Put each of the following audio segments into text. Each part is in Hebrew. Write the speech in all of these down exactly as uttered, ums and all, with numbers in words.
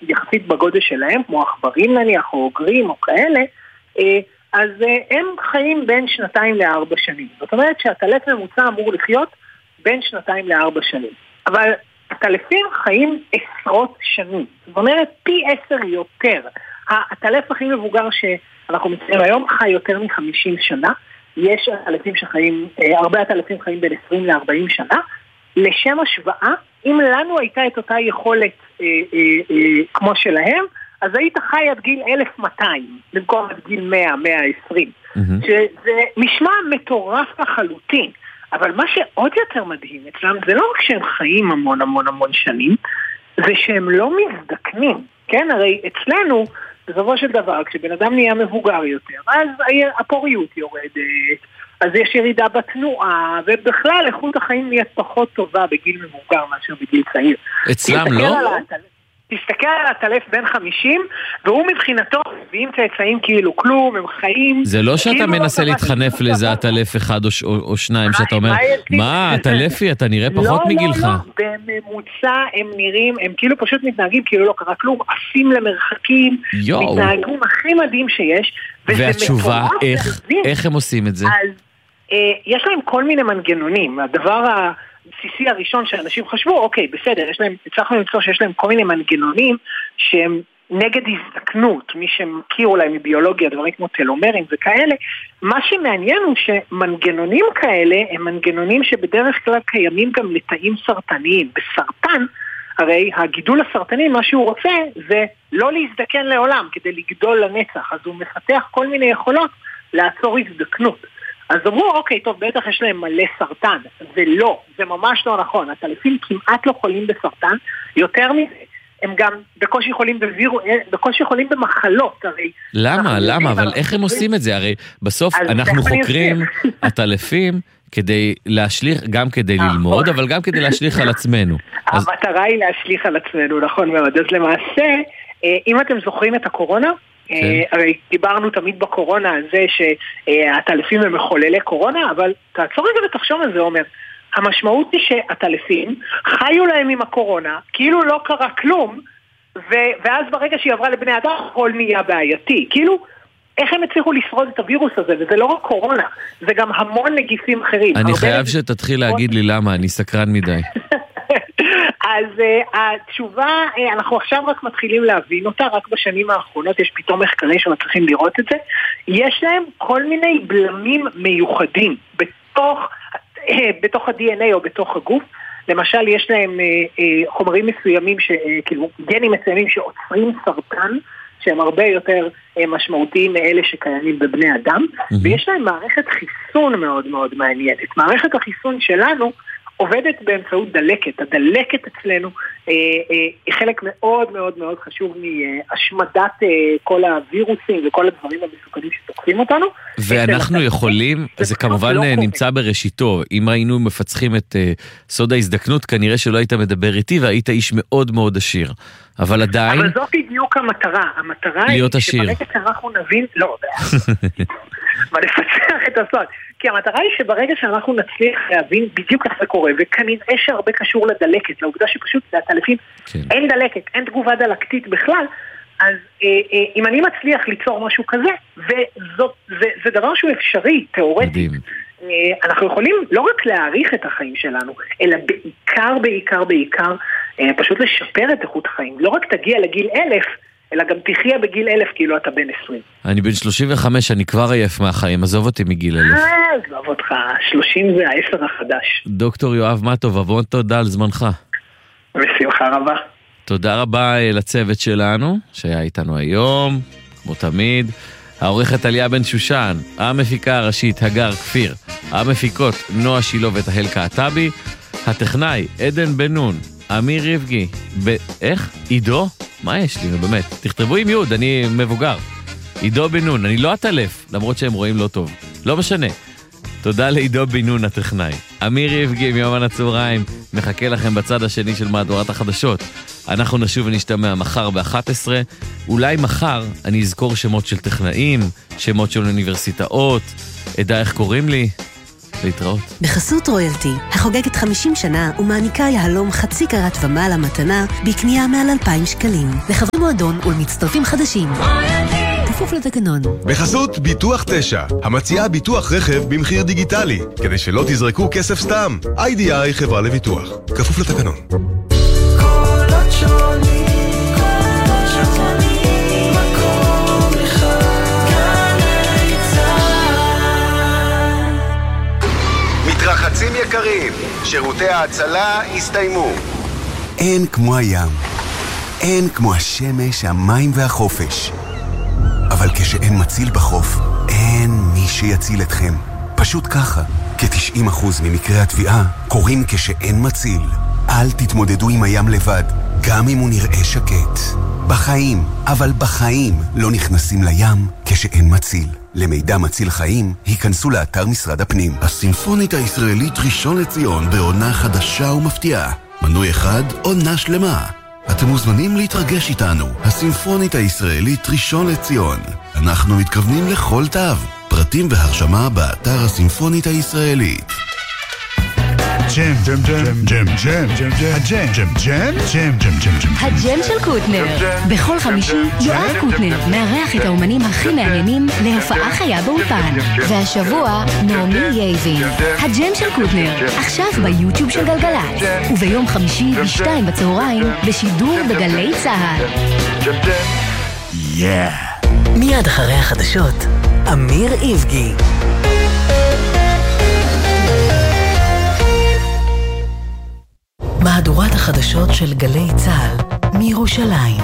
יחסית בגודל שלהם, כמו עכברים נניח, או אוגרים, או כאלה, אז הם חיים בין שנתיים לארבע שנים. זאת אומרת שהטלף ממוצע אמור לחיות בין שנתיים לארבע שנים. אבל הטלפים חיים עשרות שנים. זאת אומרת, פי עשר יותר. הטלף הכי מבוגר שאנחנו מציינים היום חי יותר מ-חמישים שנה. יש הטלפים שחיים, הרבה הטלפים חיים בין עשרים לארבעים שנה. לשם השוואה, אם לנו הייתה את אותה יכולת אה, אה, אה, כמו שלהם, אז היית חי עד גיל אלף ומאתיים, במקום עד גיל מאה, מאה ועשרים. Mm-hmm. שזה נשמע מטורף לחלוטין. אבל מה שעוד יותר מדהים אצלם, זה לא רק שהם חיים המון המון המון שנים, זה שהם לא מזדקנים. כן, הרי אצלנו, בסופו של דבר, כשבן אדם נהיה מבוגר יותר, אז הפוריות יורדת, אז יש ירידה בתנועה, ובכלל איכות החיים נהיית פחות טובה בגיל מבוגר מאשר בגיל צעיר. אצלם לא? תסתכל על הטלף בן חמישים, והוא מבחינתו, ואם צאצאים כאילו כלום, הם חיים. זה לא שאתה מנסה להתחנף לזה הטלף אחד או שניים, שאתה אומר, מה, הטלפי, אתה נראה פחות מגילך. לא, לא, לא, בממוצע הם נראים, הם כאילו פשוט מתנהגים, כאילו לא קרה כלום, עפים למרחקים, מתנהגים הכי מדהים שיש. והתשובה, איך הם עושים את זה? אז יש להם כל מיני מנגנונים. הדבר ה... בסיסי הראשון שאנשים חשבו, אוקיי, בסדר, יש להם, הצלחנו למצוא שיש להם כל מיני מנגנונים שהם נגד הזדקנות, מי שמכיר אולי מביולוגיה, דברים כמו טלומרים וכאלה. מה שמעניין הוא שמנגנונים כאלה הם מנגנונים שבדרך כלל קיימים גם לתאים סרטניים. בסרטן, הרי הגידול הסרטני, מה שהוא רוצה זה לא להזדקן לעולם, כדי לגדול לנצח, אז הוא מפתח כל מיני יכולות לעצור הזדקנות. אז אמרו, אוקיי, טוב, בטח יש להם מלא סרטן. זה לא, זה ממש לא נכון. הטלפים כמעט לא חולים בסרטן, יותר מזה, הם גם בקושי חולים בווירו, בקושי חולים במחלות, הרי. למה? למה? אבל איך הם עושים את זה? הרי בסוף אנחנו חוקרים הטלפים כדי להשליך, גם כדי ללמוד, אבל גם כדי להשליך על עצמנו. המטרה היא להשליך על עצמנו, נכון מאוד. אז למעשה, אם אתם זוכרים את הקורונה, הרי דיברנו תמיד בקורונה על זה שהטלפים הם מחוללי קורונה, אבל תעצור רגע ותחשוב על זה, אומר, המשמעות היא שהטלפים חיו להם עם הקורונה, כאילו לא קרה כלום, ואז ברגע שהיא עברה לבני אדם, הכל נהיה בעייתי. כאילו, איך הם הצליחו לשרוד את הווירוס הזה? וזה לא רק קורונה, זה גם המון נגיפים אחרים. אני חייב שתתחיל להגיד לי למה, אני סקרן מדי. אז uh, התשובה, uh, אנחנו עכשיו רק מתחילים להבין אותה, רק בשנים האחרונות יש פתאום מחקרים שמצליחים לראות את זה. יש להם כל מיני בלמים מיוחדים בתוך, uh, בתוך ה-די אן איי או בתוך הגוף. למשל, יש להם uh, uh, חומרים מסוימים, ש, uh, כאילו גנים מסוימים שעוצרים סרטן, שהם הרבה יותר uh, משמעותיים מאלה שקיימים בבני אדם, mm-hmm. ויש להם מערכת חיסון מאוד מאוד מעניינת. מערכת החיסון שלנו עובדת באמצעות דלקת. הדלקת אצלנו אה, אה, היא חלק מאוד מאוד מאוד חשוב מהשמדת אה, כל הווירוסים וכל הדברים המסוכנים שתוקפים אותנו. ואנחנו יכולים, זה, זה כמובן לא נמצא קורה. בראשיתו, אם היינו מפצחים את אה, סוד ההזדקנות, כנראה שלא היית מדבר איתי והיית איש מאוד מאוד עשיר. אבל עדיין... אבל זאת בדיוק המטרה. המטרה היא שברגע שאנחנו נבין... לא, אבל לפצח את הסוד. כי המטרה היא שברגע שאנחנו נצליח להבין בדיוק איך זה קורה, וכנראה שהרבה קשור לדלקת, לעובדה שפשוט לטלפים כן. אין דלקת, אין תגובה דלקתית בכלל, אז אה, אה, אם אני מצליח ליצור משהו כזה, וזאת, זה, זה דבר שהוא אפשרי, תיאורטי, אה, אנחנו יכולים לא רק להעריך את החיים שלנו, אלא בעיקר, בעיקר, בעיקר, אה, פשוט לשפר את איכות החיים. לא רק תגיע לגיל אלף, אלא גם תחיה בגיל אלף כאילו אתה בן עשרים. אני בן שלושים וחמש, אני כבר עייף מהחיים, עזוב אותי מגיל אלף. אה, עזוב אותך, שלושים זה העשר החדש. דוקטור יואב מטוב, המון תודה על זמנך. בשמחה רבה. תודה רבה לצוות שלנו, שהיה איתנו היום, כמו תמיד. העורכת עליה בן שושן, המפיקה הראשית הגר כפיר, המפיקות נועה שילו ותהל קעטבי, הטכנאי עדן בן נון, אמיר רבגי, ב... איך? עידו? מה יש לי? באמת, תכתבו עם יוד, אני מבוגר. עידו בן נון, אני לא אטלף, למרות שהם רואים לא טוב. לא משנה. תודה לעידו בן נון הטכנאי. אמיר רבגי מיומן הצהריים, מחכה לכם בצד השני של מהדורת החדשות. אנחנו נשוב ונשתמע מחר ב-אחת עשרה. אולי מחר אני אזכור שמות של טכנאים, שמות של אוניברסיטאות, אדע איך קוראים לי. להתראות. בחסות רויאלטי, החוגגת חמישים שנה ומעניקה יהלום חצי קרת ומעלה מתנה בקנייה מעל אלפיים שקלים. לחברי מועדון ולמצטרפים חדשים. כפוף לתקנון. בחסות ביטוח תשע, המציעה ביטוח רכב במחיר דיגיטלי, כדי שלא תזרקו כסף סתם. איי די איי חברה לביטוח. כפוף לתקנון. קולות שונים, קולות שונים, מקום אחד, גלי צהל. מתרחצים יקרים, שירותי ההצלה הסתיימו. אין כמו הים, אין כמו השמש, המים והחופש. אבל כשאין מציל בחוף, אין מי שיציל אתכם. פשוט ככה, כ-תשעים אחוז ממקרי התביעה קורים כשאין מציל. אל תתמודדו עם הים לבד, גם אם הוא נראה שקט. בחיים, אבל בחיים לא נכנסים לים כשאין מציל. למידע מציל חיים, היכנסו לאתר משרד הפנים. הסימפונית הישראלית ראשון לציון בעונה חדשה ומפתיעה. מנוי אחד, עונה שלמה. אתם מוזמנים להתרגש איתנו. הסימפונית הישראלית ראשון לציון. אנחנו מתכוונים לכל תו. פרטים והרשמה באתר הסימפונית הישראלית. ג'ם, ג'ם, ג'ם, ג'ם, ג'ם, ג'ם, הג'ם, ג'ם, ג'ם, ג'ם, ג'ם, ג'ם, ג'ם. הג'ם של קוטנר. בכל חמישי יואב קוטנר מארח את האומנים הכי מעניינים להופעה חיה באולפן. והשבוע נעמי יייבין. הג'ם של קוטנר, עכשיו ביוטיוב של גלגלצ. וביום חמישי בשתיים בצהריים בשידור בגלי צהל. מיד אחרי החדשות, אמיר איבגי. מהדורת החדשות של גלי צהל מירושלים.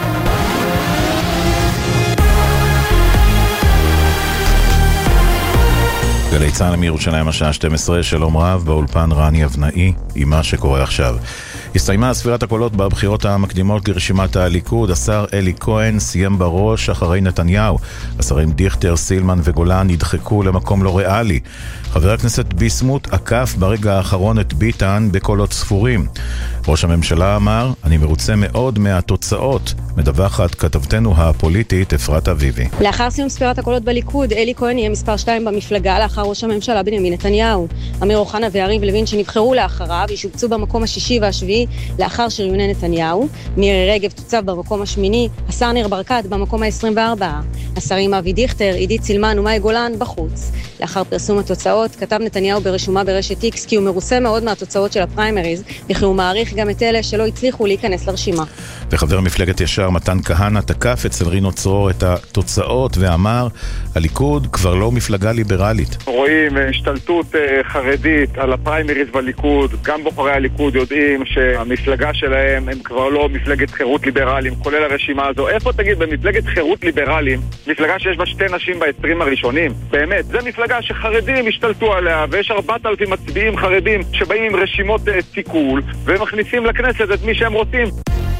גלי צהל מירושלים השעה שתים עשרה, שלום רב, באולפן רני אבנאי עם מה שקורה עכשיו. הסתיימה ספירת הקולות בבחירות המקדימות לרשימת הליכוד. השר אלי כהן סיים בראש אחרי נתניהו. השרים דיכטר, סילמן וגולן נדחקו למקום לא ריאלי. חבר הכנסת ביסמוט עקף ברגע האחרון את ביטן בקולות ספורים. ראש הממשלה אמר, אני מרוצה מאוד מהתוצאות. מדווחת כתבתנו הפוליטית אפרת אביבי. לאחר סיום ספירת הקולות בליכוד, אלי כהן יהיה מספר שתיים במפלגה לאחר ראש הממשלה בנימין נתניהו. אמיר אוחנה ויריב לוין שנבחרו לאחריו ישובצו במקום השישי והשביעי לאחר שריוני נתניהו. מירי רגב תוצב במקום השמיני, השר ניר ברקת במקום ה-עשרים וארבע. השרים אבי דיכטר, עידית סילמן ומאי גולן בחוץ. לאחר פרסום התוצאות, כתב נתניהו ברשומה ברשת איקס כי הוא מרוצה מאוד מהתוצאות של הפריימריז, וכי הוא מעריך גם את אלה שלא הצליחו להיכנס לרשימה. וחבר מפלגת ישר מתן כהנא תקף אצל רינו צרור את התוצאות ואמר, הליכוד כבר לא מפלגה ליברלית. רואים השתלטות חרדית על הפריימריז בליכוד, גם בוחרי הליכוד יודעים שהמפלגה שלהם הם כבר לא מפלגת חירות ליברלים, כולל הרשימה הזו. איפה תגיד במפלגת חירות ליברלים, מפלגה שיש בה שתי נשים בעשרים הראשונים? באמת, זה מפלגה שחרדים השתלטו עליה, ויש ארבעת אלפים מצביעים חרדים שבאים עם רשימות תיקול ומכניסים לכנסת את מי שהם רוצים.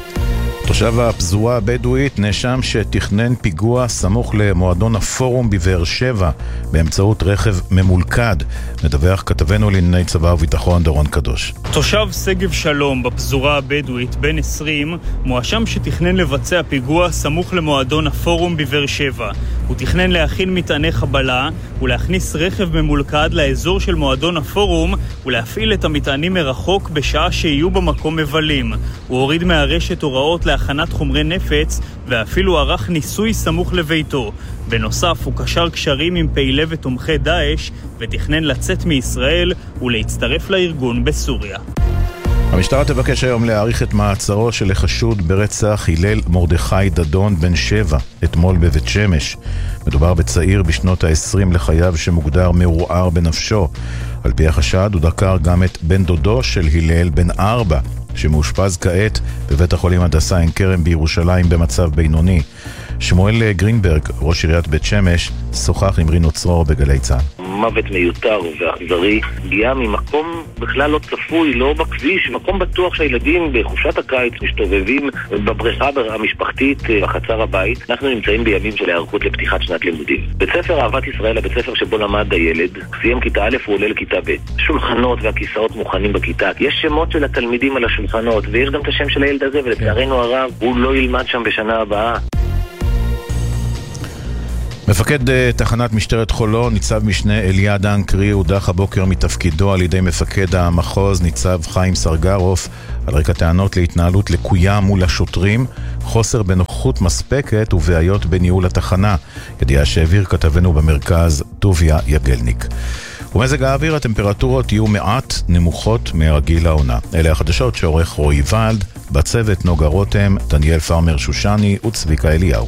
תושב הפזורה הבדואית נאשם שתכנן פיגוע סמוך למועדון הפורום בבאר שבע באמצעות רכב ממולכד. מדווח כתבנו לענייני צבא וביטחון דורון קדוש. תושב שגב שלום בפזורה הבדואית בן עשרים מואשם שתכנן לבצע פיגוע סמוך למועדון הפורום בבאר שבע. הוא תכנן להכין מטעני חבלה ולהכניס רכב ממולכד לאזור של מועדון הפורום ולהפעיל את המטענים מרחוק בשעה שיהיו במקום מבלים. הוא הוריד מהרשת הוראות להכנת חומרי נפץ ואפילו ערך ניסוי סמוך לביתו. בנוסף הוא קשר קשרים עם פעילי ותומכי דאעש ותכנן לצאת מישראל ולהצטרף לארגון בסוריה. המשטרה תבקש היום להאריך את מעצרו של החשוד ברצח הלל מרדכי דדון בן שבע אתמול בבית שמש. מדובר בצעיר בשנות ה-עשרים לחייו שמוגדר מעורער בנפשו. על פי החשד הוא דקר גם את בן דודו של הלל בן ארבע שמאושפז כעת בבית החולים הדסה עין כרם בירושלים במצב בינוני. שמואל גרינברג, ראש עיריית בית שמש, שוחח עם רינו צרור בגלי צהל. מוות מיותר ואכזרי, הגיע ממקום בכלל לא צפוי, לא בכביש, מקום בטוח שהילדים בחופשת הקיץ משתובבים בבריכה המשפחתית בחצר הבית. אנחנו נמצאים בימים של הערכות לפתיחת שנת לימודים. בית ספר אהבת ישראל, הבית ספר שבו למד הילד, סיים כיתה א' הוא עולה לכיתה ב'. שולחנות והכיסאות מוכנים בכיתה. יש שמות של התלמידים על השולחנות, ויש גם את השם של הילד הזה, ולצערנו הרב הוא לא ילמד שם בשנה הבאה. מפקד uh, תחנת משטרת חולון, ניצב משנה אליה דן קריא, הודח הבוקר מתפקידו על ידי מפקד המחוז, ניצב חיים סרגרוף, על רקע טענות להתנהלות לקויה מול השוטרים, חוסר בנוכחות מספקת ובעיות בניהול התחנה. ידיעה שהעביר כתבנו במרכז טוביה יגלניק. ומזג האוויר, הטמפרטורות יהיו מעט נמוכות מהרגיל העונה. אלה החדשות שעורך רועי ולד, בצוות נוגה רותם, דניאל פרמר שושני וצביקה אליהו.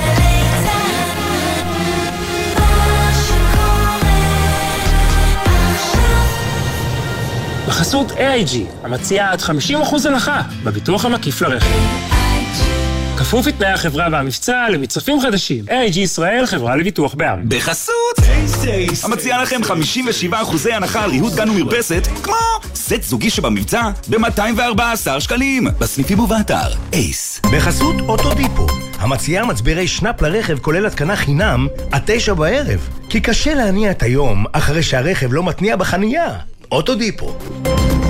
בחסות איי איי ג'י, המציעה עד חמישים אחוז הנחה בביטוח המקיף לרכב. כפוף לתנאי החברה והמבצע למצרפים חדשים. איי איי ג'י ישראל, חברה לביטוח בע"מ. בחסות טייסט טייסט, המציעה לכם חמישים ושבעה אחוזי הנחה על ריהוט גן ומרפסת, כמו סט זוגי שבמבצע ב-מאתיים וארבעה עשר שקלים. בסניפים ובאתר אייס. בחסות אוטודיפו, המציעה מצברי שנאפ לרכב כולל התקנה חינם עד תשע בערב. כי קשה להניע את היום אחרי שהרכב לא מתניע בחנייה. אוטודיפו.